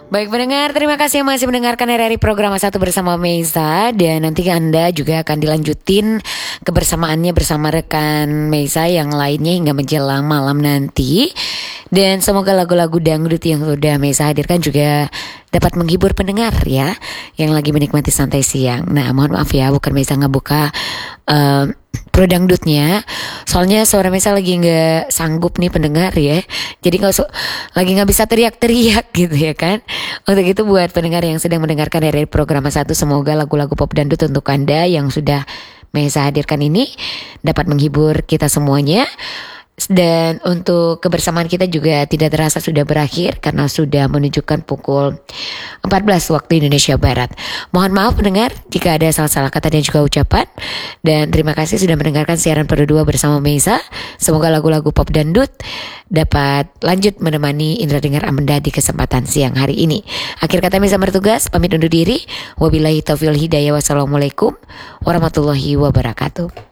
Baik pendengar, terima kasih yang masih mendengarkan RRI Program 1 bersama Meisa. Dan nanti Anda juga akan dilanjutin kebersamaannya bersama rekan Meisa yang lainnya hingga menjelang malam nanti. Dan semoga lagu-lagu dangdut yang sudah Meisa hadirkan juga dapat menghibur pendengar ya, yang lagi menikmati santai siang. Nah mohon maaf ya, bukan Meisa ngebuka pro dangdutnya, soalnya suara Mesa lagi nggak sanggup nih pendengar ya, jadi lagi nggak bisa teriak-teriak gitu ya kan. Untuk itu buat pendengar yang sedang mendengarkan dari program 1, semoga lagu-lagu pop dangdut untuk Anda yang sudah Mesa hadirkan ini dapat menghibur kita semuanya. Dan untuk kebersamaan kita juga tidak terasa sudah berakhir karena sudah menunjukkan pukul 14 waktu Indonesia Barat. Mohon maaf pendengar jika ada salah-salah kata dan juga ucapan. Dan terima kasih sudah mendengarkan siaran Pro 2 bersama Meisa. Semoga lagu-lagu pop dangdut dapat lanjut menemani indra dengar Anda di kesempatan siang hari ini. Akhir kata Meisa bertugas, pamit undur diri. Wabillahi taufiq wal hidayah. Wassalamualaikum warahmatullahi wabarakatuh.